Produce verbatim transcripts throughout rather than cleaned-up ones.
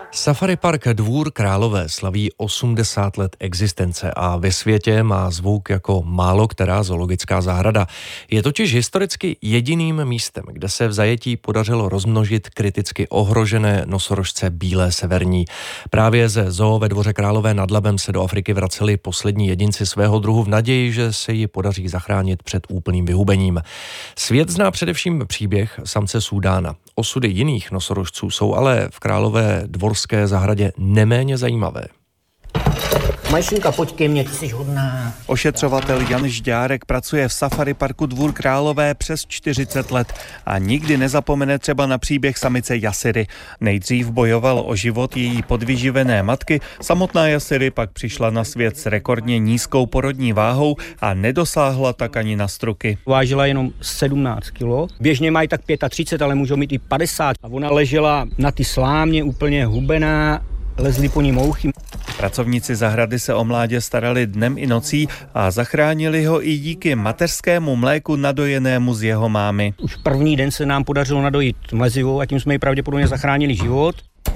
Safari Park Dvůr Králové slaví osmdesát let existence a ve světě má zvuk jako málo která zoologická zahrada. Je totiž historicky jediným místem, kde se v zajetí podařilo rozmnožit kriticky ohrožené nosorožce bílé severní. Právě ze zoo ve Dvoře Králové nad Labem se do Afriky vraceli poslední jedinci svého druhu v naději, že se ji podaří zachránit před úplným vyhubením. Svět zná především příběh samce Súdána. Osudy jiných nosorožců jsou ale v Králové dvorské zahradě neméně zajímavé. Majšinka, pojď ke mně, ty jsi hodná. Ošetřovatel Jan Žďárek pracuje v Safari Parku Dvůr Králové přes čtyřicet let a nikdy nezapomene třeba na příběh samice Jasiry. Nejdřív bojoval o život její podvyživené matky, samotná Jasiry pak přišla na svět s rekordně nízkou porodní váhou a nedosáhla tak ani na struky. Vážila jenom sedmnáct kilo, běžně mají tak třicet pět, ale můžou mít i padesát. A ona ležela na ty slámě úplně hubená, lezly po ní mouchy. Pracovníci zahrady se o mládě starali dnem i nocí a zachránili ho i díky mateřskému mléku nadojenému z jeho mámy. Už první den se nám podařilo nadojit mlezivou a tím jsme ji pravděpodobně zachránili život.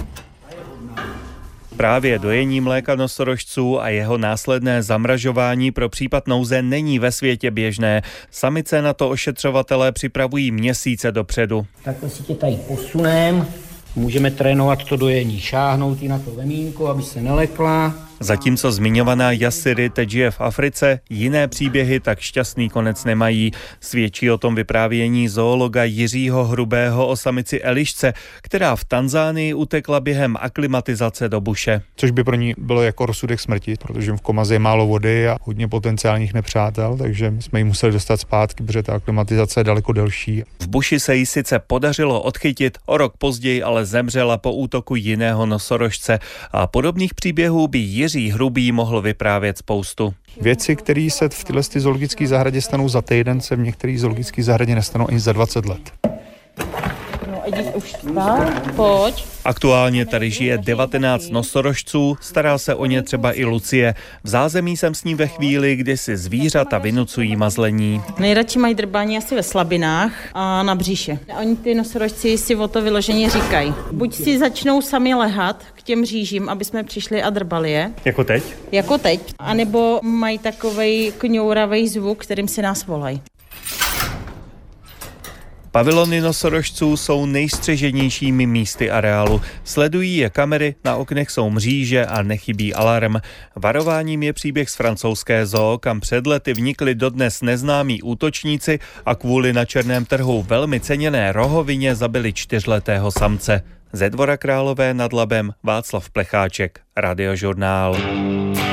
Právě dojení mléka nosorožců a jeho následné zamražování pro případ nouze není ve světě běžné. Samice na to ošetřovatelé připravují měsíce dopředu. Takhle si tě tady posunem. Můžeme trénovat to dojení, šáhnout ji na to vemínko, aby se nelekla. Zatímco zmiňovaná Jasiry teď žije v Africe, jiné příběhy tak šťastný konec nemají. Svědčí o tom vyprávění zoologa Jiřího Hrubého o samici Elišce, která v Tanzánii utekla během aklimatizace do buše. Což by pro ní bylo jako rozsudek smrti, protože v Komaze je málo vody a hodně potenciálních nepřátel, takže jsme ji museli dostat zpátky, protože ta aklimatizace je daleko delší. V buši se jí sice podařilo odchytit, o rok později ale zemřela po útoku jiného nosorožce a podobných příběhů by Jiří Hrubý mohl vyprávět spoustu. Věci, které se v této zoologické zahradě stanou za týden, se v některých zoologických zahradě nestanou ani za dvacet let. No, Edi už vstal, pojď. Aktuálně tady žije devatenáct nosorožců, stará se o ně třeba i Lucie. V zázemí jsem s ní ve chvíli, kdy si zvířata vynucují mazlení. Nejradši mají drbání asi ve slabinách a na břiše. Oni ty nosorožci si o to vyloženě říkají. Buď si začnou sami lehat k těm řížím, aby jsme přišli a drbali je. Jako teď? Jako teď. A nebo mají takovej kňouravej zvuk, kterým si nás volají. Pavilony nosorožců jsou nejstřeženějšími místy areálu. Sledují je kamery, na oknech jsou mříže a nechybí alarm. Varováním je příběh z francouzské zoo, kam před lety vnikli dodnes neznámí útočníci a kvůli na černém trhu velmi ceněné rohovině zabili čtyřletého samce. Ze Dvora Králové nad Labem Václav Plecháček, Radiožurnál.